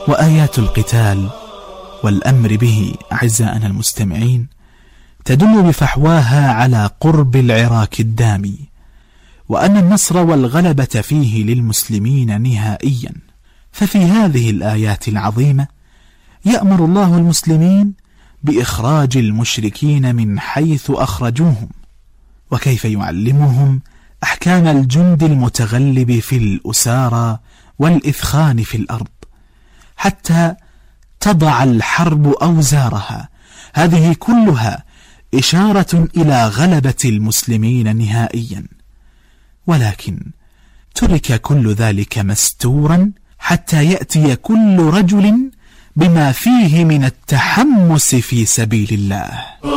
وآيات القتال والأمر به أعزائنا المستمعين تدل بفحواها على قرب العراك الدامي، وأن النصر والغلبة فيه للمسلمين نهائيا. ففي هذه الآيات العظيمة يأمر الله المسلمين بإخراج المشركين من حيث أخرجوهم، وكيف يعلمهم أحكام الجند المتغلب في الأسارى والإثخان في الأرض حتى تضع الحرب أوزارها. هذه كلها إشارة إلى غلبة المسلمين نهائيا، ولكن ترك كل ذلك مستورا حتى يأتي كل رجل بما فيه من التحمس في سبيل الله.